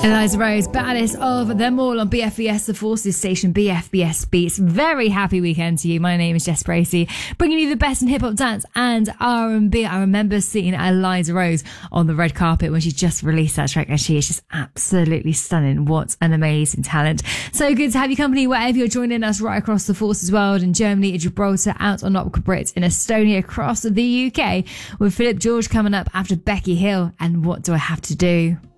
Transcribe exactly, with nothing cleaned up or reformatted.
Eliza Rose, baddest of them all on B F B S, the Forces station, B F B S Beats. Very happy weekend to you. My name is Jess Bracey, bringing you the best in hip-hop, dance and R and B. I remember seeing Eliza Rose on the red carpet when she just released that track, and she is just absolutely stunning. What an amazing talent. So good to have your company wherever you're joining us right across the Forces world, in Germany, in Gibraltar, out on Opera Brit, in Estonia, across the U K, with Philip George coming up after Becky Hill and What Do I Have to Do?